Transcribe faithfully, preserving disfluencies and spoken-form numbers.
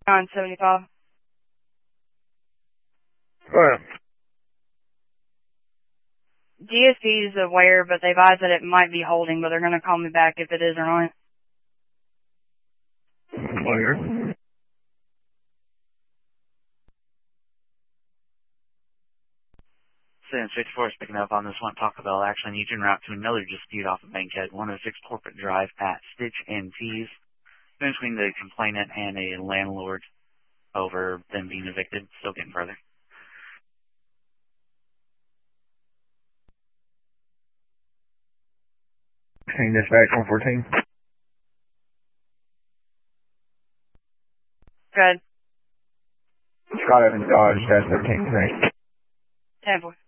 nine seventy-five. Go ahead. D S P is aware, but they advise that it might be holding, but they're going to call me back if it is or not. Where? Sin fifty-four is picking up on this one Taco Bell. Actually, need you en route to another dispute off of Bankhead, one oh six Corporate Drive at Stitch and Tees, between the complainant and a landlord over them being evicted. Still getting further. Can you dispatch one fourteen? Good. Scott Evans Dodge, that's thirteen, right? ten four.